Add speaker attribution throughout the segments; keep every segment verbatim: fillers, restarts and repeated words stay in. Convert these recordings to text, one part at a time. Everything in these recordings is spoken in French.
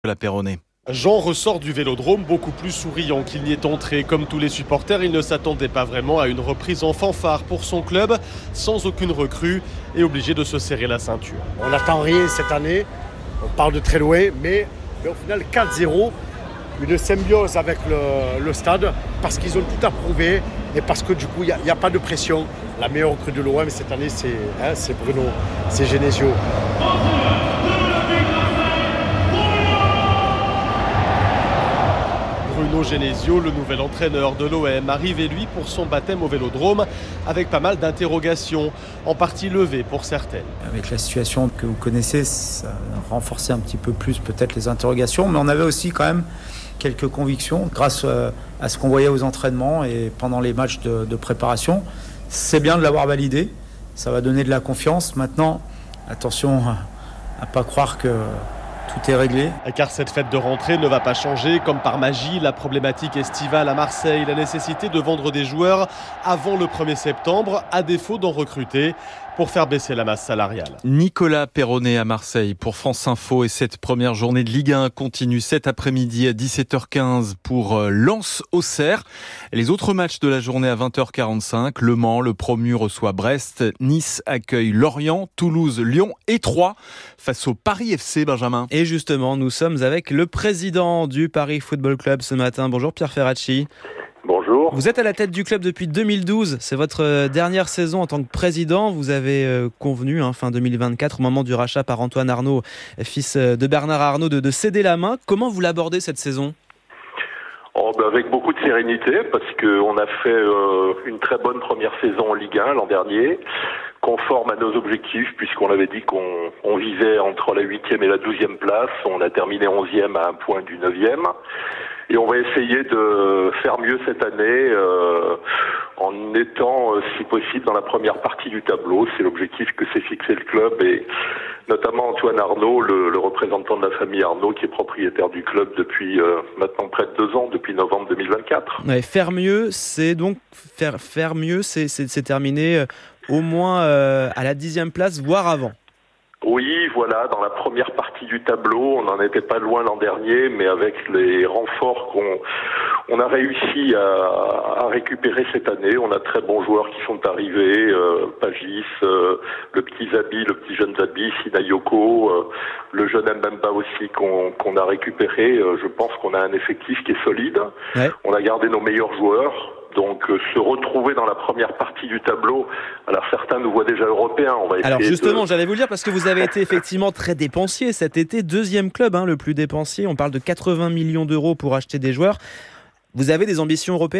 Speaker 1: La Perronnet.
Speaker 2: Jean ressort du Vélodrome beaucoup plus souriant qu'il n'y est entré. Comme tous les supporters, il ne s'attendait pas vraiment à une reprise en fanfare pour son club, sans aucune recrue et obligé de se serrer la ceinture.
Speaker 3: On n'attend rien cette année, on part de très loin, mais, mais au final quatre zéro, une symbiose avec le, le stade, parce qu'ils ont tout approuvé et parce que du coup il n'y a, a pas de pression. La meilleure recrue de l'O M cette année c'est, hein, c'est Bruno, c'est Genesio.
Speaker 2: Bruno Genesio, le nouvel entraîneur de l'O M, arrivé lui pour son baptême au Vélodrome avec pas mal d'interrogations, en partie levées pour certaines.
Speaker 4: Avec la situation que vous connaissez, ça a renforcé un petit peu plus peut-être les interrogations, mais on avait aussi quand même quelques convictions grâce à ce qu'on voyait aux entraînements et pendant les matchs de, de préparation. C'est bien de l'avoir validé, ça va donner de la confiance. Maintenant, attention à ne pas croire que tout est réglé.
Speaker 2: Car cette fête de rentrée ne va pas changer. Comme par magie, la problématique estivale à Marseille, la nécessité de vendre des joueurs avant le premier septembre, à défaut d'en recruter, pour faire baisser la masse salariale.
Speaker 1: Nicolas Perronnet à Marseille pour France Info, et cette première journée de Ligue un continue cet après-midi à dix-sept heures quinze pour Lens-Auxerre. Les autres matchs de la journée à vingt heures quarante-cinq, Le Mans, le promu reçoit Brest, Nice accueille Lorient, Toulouse, Lyon et Troyes face au Paris F C, Benjamin.
Speaker 5: Et justement, nous sommes avec le président du Paris Football Club ce matin. Bonjour Pierre Ferracci.
Speaker 6: Bonjour.
Speaker 5: Vous êtes à la tête du club depuis deux mille douze. C'est votre dernière saison en tant que président. Vous avez convenu, hein, fin deux mille vingt-quatre, au moment du rachat par Antoine Arnaud, fils de Bernard Arnaud, de, de céder la main. Comment vous l'abordez cette saison ?
Speaker 6: Oh, ben avec beaucoup de sérénité, parce qu'on a fait euh, une très bonne première saison en Ligue un l'an dernier, conforme à nos objectifs, puisqu'on avait dit qu'on on visait entre la huitième et la douzième place. On a terminé onzième à un point du neuvième. Et on va essayer de faire mieux cette année euh, en étant, euh, si possible, dans la première partie du tableau. C'est l'objectif que s'est fixé le club, et notamment Antoine Arnaud, le, le représentant de la famille Arnaud, qui est propriétaire du club depuis euh, maintenant près de deux ans, depuis novembre deux mille vingt-quatre.
Speaker 5: Ouais, faire mieux, c'est donc faire, faire mieux, c'est, c'est, c'est terminer euh, au moins euh, à la dixième place, voire avant.
Speaker 6: Oui, voilà, dans la première partie du tableau, on n'en était pas loin l'an dernier, mais avec les renforts qu'on on a réussi à, à récupérer cette année, on a de très bons joueurs qui sont arrivés, euh, Pagis, euh, le petit Zabi, le petit jeune Zabi, Sinayoko, euh, le jeune Mbemba aussi qu'on, qu'on a récupéré. Euh, je pense qu'on a un effectif qui est solide. Ouais. On a gardé nos meilleurs joueurs. Donc euh, se retrouver dans la première partie du tableau, alors certains nous voient déjà européens, on va essayer.
Speaker 5: Alors justement,
Speaker 6: de...
Speaker 5: j'allais vous le dire, parce que vous avez été effectivement très dépensier cet été, deuxième club hein, le plus dépensier, on parle de quatre-vingts millions d'euros pour acheter des joueurs. Vous avez des ambitions européennes ?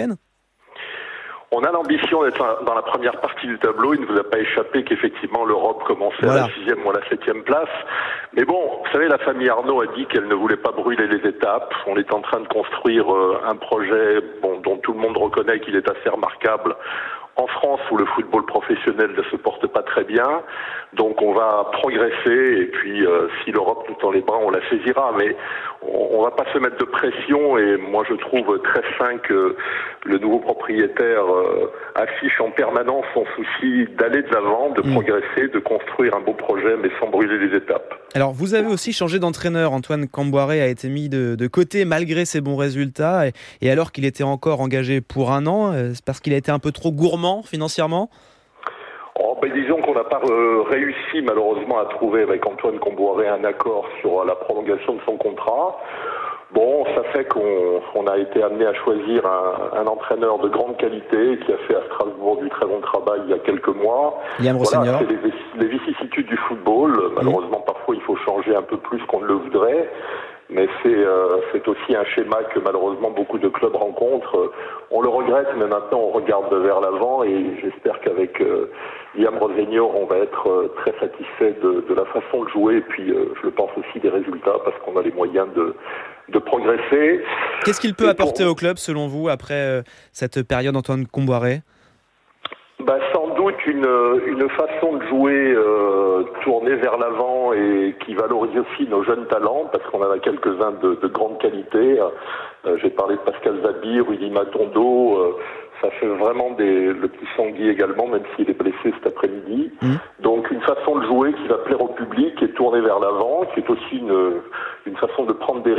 Speaker 6: On a l'ambition d'être dans la première partie du tableau. Il ne vous a pas échappé qu'effectivement l'Europe commençait voilà. à la sixième ou à la septième place. Mais bon, vous savez, la famille Arnaud a dit qu'elle ne voulait pas brûler les étapes. On est en train de construire euh, un projet bon, dont tout le monde reconnaît qu'il est assez remarquable en France, où le football professionnel ne se porte pas très bien. Donc on va progresser, et puis euh, si l'Europe nous tend les bras, on la saisira. Mais on, on va pas se mettre de pression, et moi je trouve très sain que le nouveau propriétaire euh, affiche en permanence son souci d'aller de l'avant, de mmh. progresser, de construire un beau projet, mais sans brûler les étapes.
Speaker 5: Alors vous avez aussi changé d'entraîneur. Antoine Camboiré a été mis de, de côté malgré ses bons résultats, et, et alors qu'il était encore engagé pour un an, c'est parce qu'il a été un peu trop gourmand financièrement ?
Speaker 6: Oh, ben disons qu'on n'a pas euh, réussi malheureusement à trouver avec Antoine Camboiré un accord sur la prolongation de son contrat. Bon, ça fait qu'on on a été amené à choisir un, un entraîneur de grande qualité qui a fait à Strasbourg du très bon travail il y a quelques mois.
Speaker 5: Liam
Speaker 6: Voilà, c'est les, les vicissitudes du football. Malheureusement, mmh. parfois il faut changer un peu plus qu'on ne le voudrait. Mais c'est, euh, c'est aussi un schéma que malheureusement beaucoup de clubs rencontrent. On le regrette, mais maintenant on regarde vers l'avant, et j'espère qu'avec euh, Liam Rosenior, on va être euh, très satisfait de, de la façon de jouer, et puis euh, je le pense aussi des résultats, parce qu'on a les moyens de, de progresser.
Speaker 5: Qu'est-ce qu'il peut
Speaker 6: et
Speaker 5: apporter
Speaker 6: pour...
Speaker 5: au club selon vous après euh, cette période Antoine Camboiré ?
Speaker 6: Bah, sans doute avec une, une façon de jouer euh, tournée vers l'avant et qui valorise aussi nos jeunes talents, parce qu'on en a quelques-uns de, de grande qualité. Euh, j'ai parlé de Pascal Zabir, Willy Matondo, euh, ça fait vraiment des, le petit Sanguy également, même s'il est blessé cet après-midi. Mmh. Donc une façon de jouer qui va plaire au public et tourner vers l'avant, qui est aussi une, une façon de prendre des